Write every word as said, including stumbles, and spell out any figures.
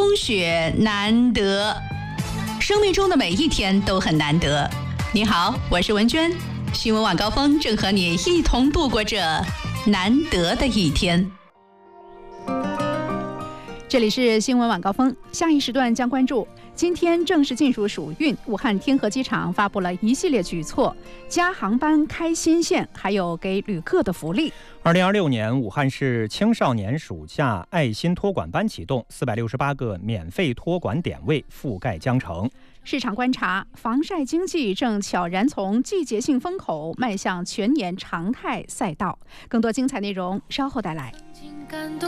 风雪难得，生命中的每一天都很难得。你好，我是文娟，新闻晚高峰正和你一同度过这难得的一天。 这里是新闻晚高峰，下一时段将关注今天正式进入暑运，武汉天河机场发布了一系列举措，加航班、开新线，还有给旅客的福利。 二零二六年，武汉市青少年暑假爱心托管班启动，四百六十八个免费托管点位覆盖江城。 市场观察，防晒经济正悄然从季节性风口迈向全年常态赛道。更多精彩内容稍后带来。